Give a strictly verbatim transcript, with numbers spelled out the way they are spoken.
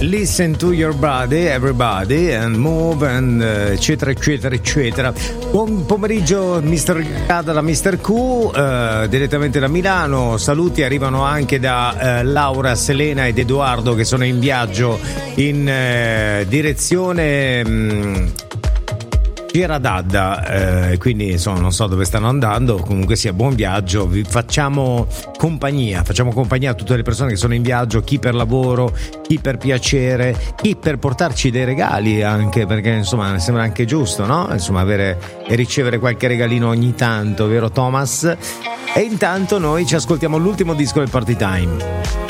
Listen to your body, everybody, and move, and uh, eccetera, eccetera, eccetera. Buon pomeriggio, mister Riccardo da mister Q, uh, direttamente da Milano. Saluti arrivano anche da uh, Laura, Selena ed Edoardo che sono in viaggio in uh, direzione... Um, Giradadda, eh, quindi insomma non so dove stanno andando, comunque sia buon viaggio, vi facciamo compagnia, facciamo compagnia a tutte le persone che sono in viaggio, chi per lavoro, chi per piacere, chi per portarci dei regali anche, perché insomma mi sembra anche giusto, no? Insomma avere e ricevere qualche regalino ogni tanto, vero Thomas? E intanto noi ci ascoltiamo l'ultimo disco del Party Time.